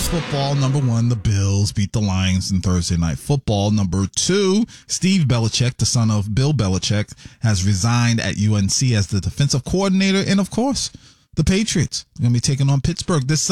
football. Number one, the Bills beat the Lions in Thursday Night Football. Number two, Steve Belichick, the son of Bill Belichick, has resigned at UNC as the defensive coordinator. And, of course, the Patriots are going to be taking on Pittsburgh this